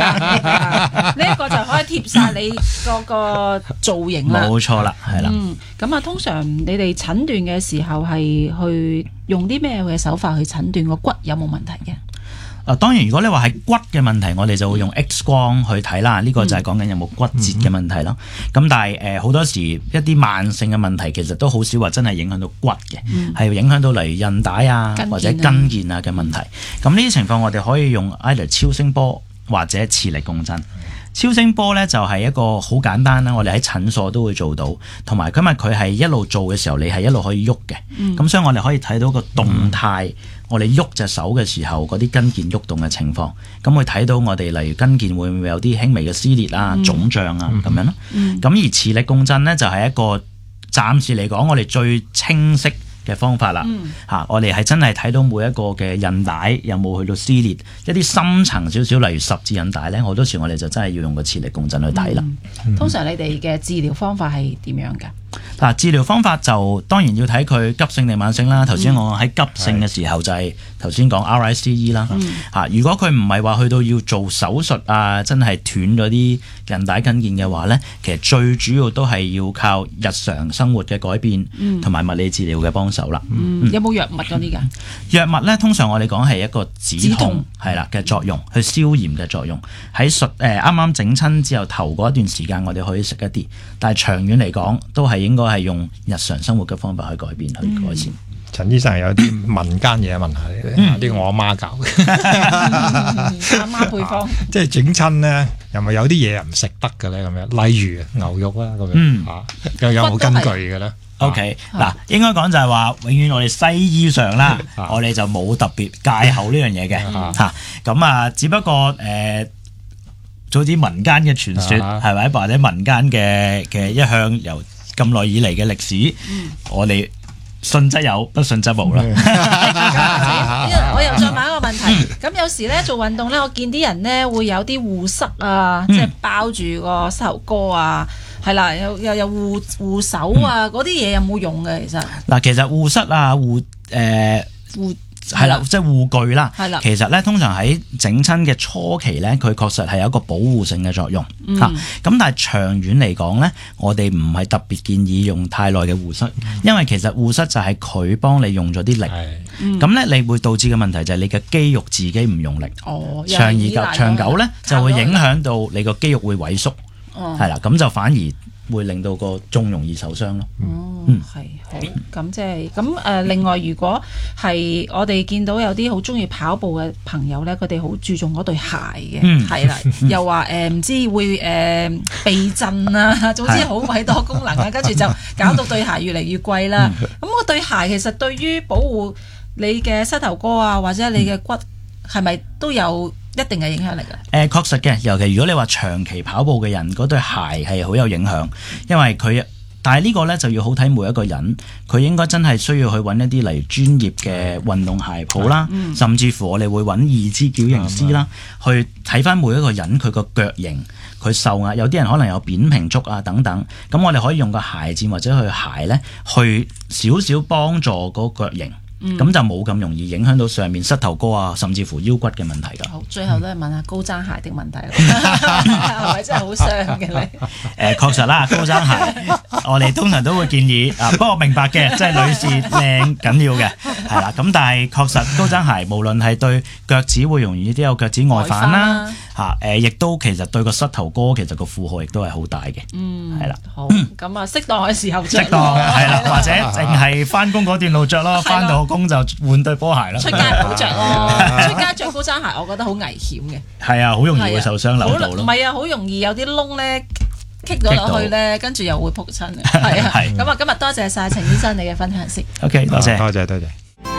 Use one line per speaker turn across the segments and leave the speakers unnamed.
呢一個就可以貼晒你嗰個造型啦。
冇錯啦，係啦。
咁通常你哋診斷嘅時候係去用啲咩嘅手法去診斷個骨有冇問題嘅？
當然，如果你話係骨嘅問題，我哋就會用 X 光去睇啦。呢個就係講緊有冇骨折嘅問題咯。咁但係好多時一啲慢性嘅問題，其實都好少話真係影響到骨嘅，係影響到例如韌帶啊或者筋腱啊嘅問題。咁呢啲情況我哋可以用 either 超聲波或者磁力共振。超聲波咧就係一個好簡單啦，我哋喺診所都會做到，同埋今日佢係一路做嘅時候，你係一路可以喐嘅。咁所以我哋可以睇到個動態。我哋喐隻手嘅時候，嗰啲筋腱喐動嘅情況，咁會睇到我哋例如筋腱會唔會有啲輕微嘅撕裂啊、腫脹啊咁樣咯。咁而磁力共振呢，就係一個暫時嚟講我哋最清晰嘅方法啦。我哋係真係睇到每一個嘅韌帶有冇去到撕裂，一啲深層少少，例如十字韌帶呢，好多時我哋就真係要用個磁力共振去睇啦。
通常你哋嘅治療方法係點樣㗎？
嗱，治療方法就當然要睇佢急性定慢性啦。頭先我喺急性嘅時候就係頭先講 RICE 啦。如果佢唔係話去到要做手術啊，真係斷咗啲韌帶筋腱嘅話呢，其實最主要都係要靠日常生活嘅改變同埋物理治療嘅幫手啦。
有冇藥物嗰啲㗎？
藥物呢，通常我哋講係一個止痛係啦嘅作用，去消炎嘅作用。喺啱啱整親之後頭嗰一段時間，我哋可以食一啲，但係長遠嚟講都係應該係用日常生活嘅方法去改變去改善。
陳醫生係有啲民間嘢問下你，啲我阿媽教嘅。
阿媽配方，
即係整親咧，又咪有啲嘢唔食得嘅咧？咁樣，例如牛肉啦，咁樣有冇根據嘅咧
？OK， 嗱，應該講就係話，永遠我哋西醫上啦，我哋就冇特別戒口呢樣嘢嘅嚇。咁只不過做啲民間嘅傳說係咪？或者民間嘅一向由咁耐以嚟嘅歷史，我哋信則有，不信則無啦。
我又再問一個問題，咁有時咧做運動咧，我見啲人咧會有啲護膝啊，即係包住個膝頭哥啊，係啦，又有護手啊，嗰啲嘢有冇用嘅？其實
嗱，其實護膝啊，護係啦，即係護具啦。係啦，其實咧通常喺整親嘅初期咧，佢確實係有一個保護性嘅作用嚇。咁但係長遠嚟講咧，我哋唔係特別建議用太耐嘅護膝，因為其實護膝就係佢幫你用咗啲力，咁咧你會導致嘅問題就係你嘅肌肉自己唔用力，長久咧就會影響到你個肌肉會萎縮，係啦，咁就反而會令到個仲容易受傷咯。
係好，咁即係咁另外，如果係我哋見到有啲好中意跑步嘅朋友咧，佢哋好注重嗰對鞋嘅，係啦，又話唔知會避震啊，總之好鬼多功能啊，跟住就搞到對鞋越嚟越貴啦。咁嗰對鞋其實對於保護你嘅膝頭哥啊，或者你嘅骨，係咪都有一定嘅影響力㗎？
確實嘅，尤其如果你話長期跑步嘅人，嗰對鞋係好有影響，因為但係呢個呢，就要好睇每一個人，佢應該真係需要去揾一啲例如專業嘅運動鞋鋪啦，甚至乎我哋會揾義肢矯形師啦，去睇翻每一個人佢個腳型、佢受壓，有啲人可能有扁平足啊等等，咁我哋可以用個鞋墊或者去鞋呢，去少少幫助嗰腳型。咁就冇咁容易影響到上面膝頭哥啊，甚至乎腰骨嘅問題㗎。
好，最後都係問下高踭鞋的問題，係咪真係好傷嘅你？
確實啦，高踭鞋我哋通常都會建議不過明白嘅，即係女士靚緊要嘅，係啦。咁但係確實高踭鞋無論係對腳趾會容易啲有腳趾外翻啦，亦都其實對個膝頭哥其實個負荷亦都係好大嘅。係啦。好，
咁啊適當嘅時候着，
適當係啦，或者淨係翻工嗰段路着咯，翻到工就換對波鞋咯。
出街唔好着咯，出街着高踭鞋，我覺得好危險嘅。
係啊，好容易會受傷扭到咯。
唔係啊，好容易有啲窿咧，棘咗落去咧，跟住又會仆親嘅。係啊，咁啊，今日多謝晒陳醫生你嘅分享先。
OK， 多謝，
多謝，多謝。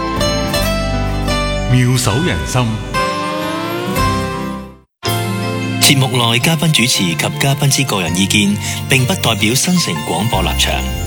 妙手仁心。節目內嘉賓主持及嘉賓之個人意見，並不代表新城廣播立場。